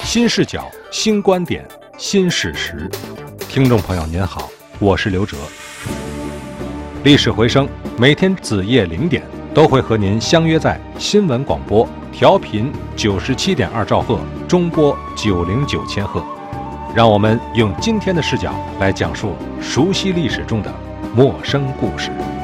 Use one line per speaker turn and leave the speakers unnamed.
新视角、新观点、新事实。听众朋友您好，我是刘哲。历史回声每天子夜0点都会和您相约在新闻广播调频97.2兆赫，中波909千赫。让我们用今天的视角来讲述熟悉历史中的陌生故事。